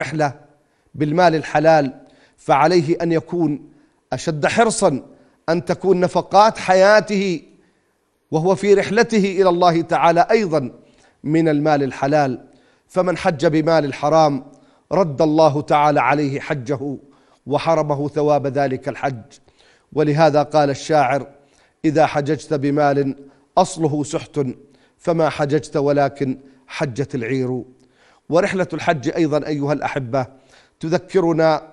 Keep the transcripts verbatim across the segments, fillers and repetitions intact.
رحلة بالمال الحلال فعليه أن يكون أشد حرصا أن تكون نفقات حياته وهو في رحلته إلى الله تعالى أيضا من المال الحلال. فمن حج بمال الحرام رد الله تعالى عليه حجه وحرمه ثواب ذلك الحج. ولهذا قال الشاعر: إذا حججت بمال أصله سحت فما حججت ولكن حجت العير. ورحلة الحج أيضا أيها الأحبة تذكرنا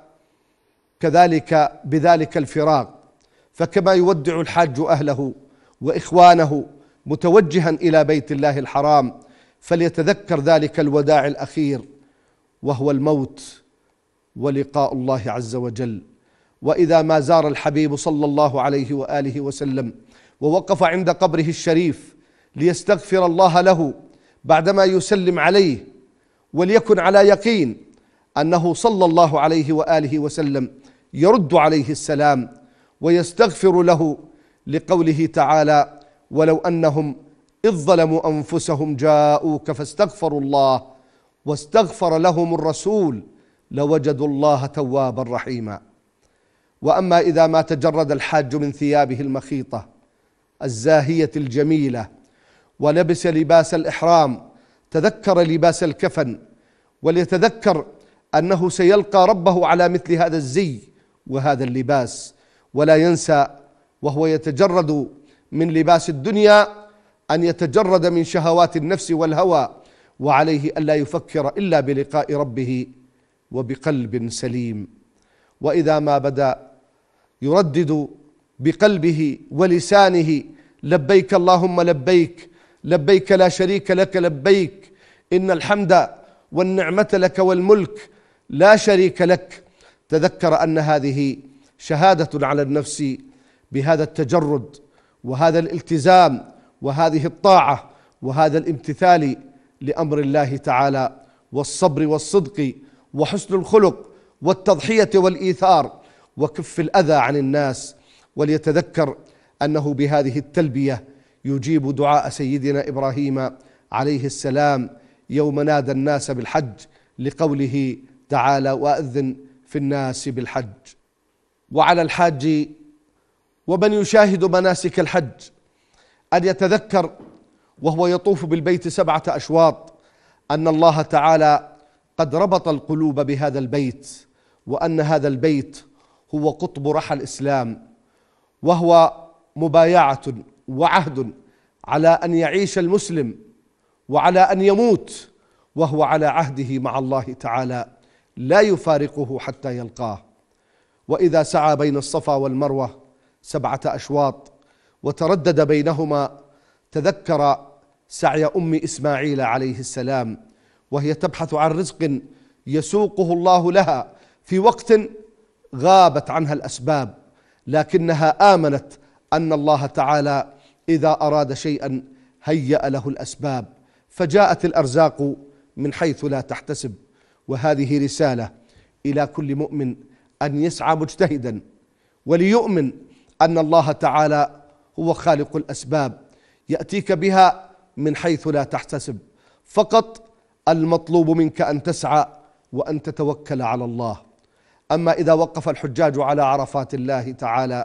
كذلك بذلك الفراق، فكما يودع الحاج أهله وإخوانه متوجها إلى بيت الله الحرام فليتذكر ذلك الوداع الأخير وهو الموت ولقاء الله عز وجل. وإذا ما زار الحبيب صلى الله عليه وآله وسلم ووقف عند قبره الشريف ليستغفر الله له بعدما يسلم عليه وليكن على يقين أنه صلى الله عليه وآله وسلم يرد عليه السلام ويستغفر له، لقوله تعالى: ولو أنهم إذ ظلموا أنفسهم جاءوك فاستغفروا الله واستغفر لهم الرسول لوجدوا الله توابا رحيما. وأما إذا ما تجرد الحاج من ثيابه المخيطة الزاهية الجميلة ولبس لباس الإحرام تذكر لباس الكفن، وليتذكر أنه سيلقى ربه على مثل هذا الزي وهذا اللباس، ولا ينسى وهو يتجرد من لباس الدنيا أن يتجرد من شهوات النفس والهوى، وعليه ألا يفكر إلا بلقاء ربه وبقلب سليم. وإذا ما بدأ يردد بقلبه ولسانه: لبيك اللهم لبيك، لبيك لا شريك لك لبيك، إن الحمد والنعمة لك والملك لا شريك لك، تذكر أن هذه شهادة على النفس بهذا التجرد وهذا الالتزام وهذه الطاعة وهذا الامتثال لأمر الله تعالى والصبر والصدق وحسن الخلق والتضحية والإيثار وكف الأذى عن الناس. وليتذكر أنه بهذه التلبية يجيب دعاء سيدنا إبراهيم عليه السلام يوم نادى الناس بالحج، لقوله تعالى: وأذن في الناس بالحج. وعلى الحاج ومن يشاهد مناسك الحج أن يتذكر وهو يطوف بالبيت سبعة أشواط أن الله تعالى قد ربط القلوب بهذا البيت، وأن هذا البيت هو قطب رحى الإسلام، وهو مبايعة وعهد على أن يعيش المسلم وعلى أن يموت وهو على عهده مع الله تعالى لا يفارقه حتى يلقاه. وإذا سعى بين الصفا والمروة سبعة أشواط وتردد بينهما تذكر سعي أم إسماعيل عليه السلام وهي تبحث عن رزق يسوقه الله لها في وقت غابت عنها الأسباب، لكنها آمنت أن الله تعالى إذا أراد شيئا هيأ له الأسباب، فجاءت الأرزاق من حيث لا تحتسب. وهذه رسالة إلى كل مؤمن أن يسعى مجتهدا وليؤمن أن الله تعالى هو خالق الأسباب يأتيك بها من حيث لا تحتسب، فقط المطلوب منك أن تسعى وأن تتوكل على الله. أما إذا وقف الحجاج على عرفات الله تعالى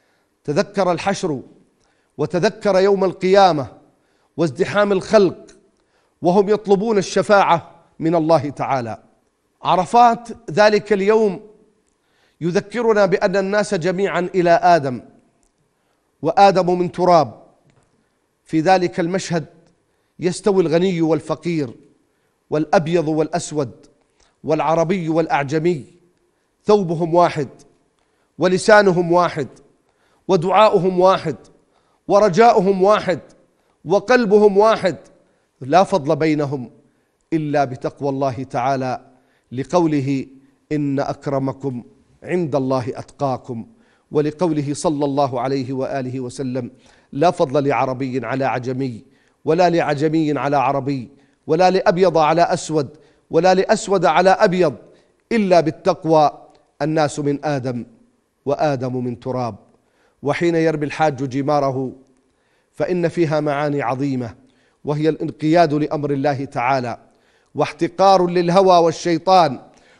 تذكر الحشر وتذكر يوم القيامة وازدحام الخلق وهم يطلبون الشفاعة من الله تعالى. عرفات ذلك اليوم يذكرنا بأن الناس جميعا إلى آدم، وآدم من تراب. في ذلك المشهد يستوي الغني والفقير والأبيض والأسود والعربي والأعجمي، ثوبهم واحد ولسانهم واحد ودعاؤهم واحد ورجاؤهم واحد وقلبهم واحد، لا فضل بينهم إلا بتقوى الله تعالى، لقوله: إن أكرمكم عند الله أتقاكم، ولقوله صلى الله عليه وآله وسلم: لا فضل لعربي على عجمي، ولا لعجمي على عربي، ولا لأبيض على أسود، ولا لأسود على أبيض، إلا بالتقوى. الناس من آدم وآدم من تراب. وحين يرمي الحاج جماره فإن فيها معاني عظيمة، وهي الانقياد لأمر الله تعالى واحتقار للهوى والشيطان